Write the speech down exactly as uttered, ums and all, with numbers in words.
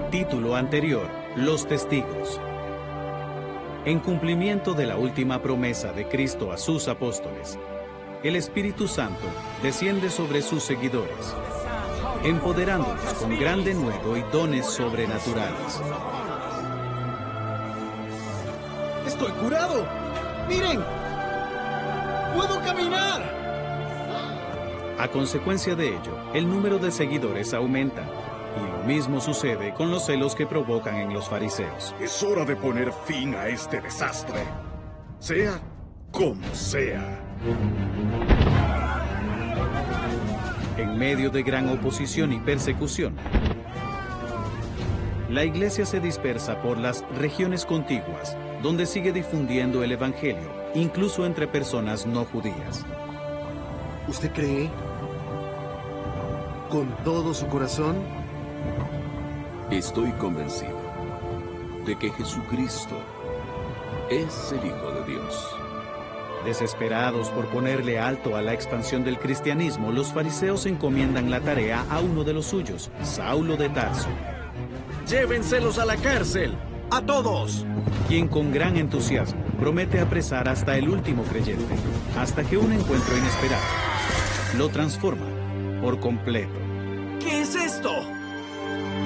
Título anterior: Los testigos. En cumplimiento de la última promesa de Cristo a sus apóstoles, el Espíritu Santo desciende sobre sus seguidores, empoderándolos con gran denuedo y dones sobrenaturales. ¡Estoy curado! ¡Miren! ¡Puedo caminar! A consecuencia de ello, el número de seguidores aumenta, y lo mismo sucede con los celos que provocan en los fariseos. Es hora de poner fin a este desastre, sea como sea. En medio de gran oposición y persecución, la iglesia se dispersa por las regiones contiguas, donde sigue difundiendo el evangelio, incluso entre personas no judías. ¿Usted cree con todo su corazón? Estoy convencido de que Jesucristo es el Hijo de Dios. Desesperados por ponerle alto a la expansión del cristianismo, los fariseos encomiendan la tarea a uno de los suyos, Saulo de Tarso, ¡Llévenselos a la cárcel! ¡A todos! quien con gran entusiasmo promete apresar hasta el último creyente, hasta que un encuentro inesperado lo transforma por completo. ¿Qué es esto?